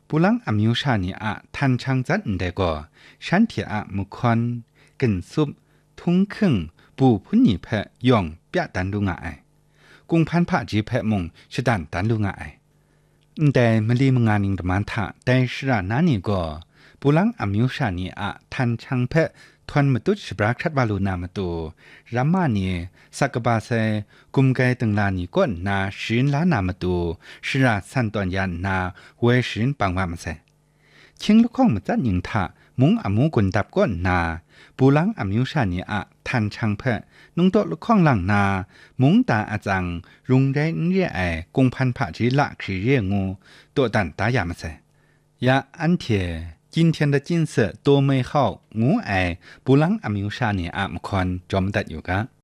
ปุลังอมิวชานีอะทันช่างจัดได้ก็ฉันเถียอะมุคอนกึนซุบทุ่งครึ่งปูพุ่นหนีแพะย่องเปียตันดูงายกุงพันพระจีแพะมงชดันตันดูงายแต่มลีมงานิงตมันทะแต่สระนานี่ก็ปุลังอมิวชานีอะทันช่างแพะทวนมตุชบรักชัดวาลูนามตุรัมมานีสักบาเซกุมไกตึงลานีก้นนาชินลานามตุสระสันตอนยันนาเวชินปังวามเซชิงลูกข้องมาจัดยิงทะมุงอมูกุนดับก้นนาปูลังอมิวชานีอะทันช่างแพะนุงโตลูกข้องหลังนามุงตาอาจังรุงได้เรียไอกุงพันผาจีละคือเรียงูตัวตันตายามเซยาอันเท今天的景色多美好，我爱布朗阿米乌沙尼阿姆宽专门的有个。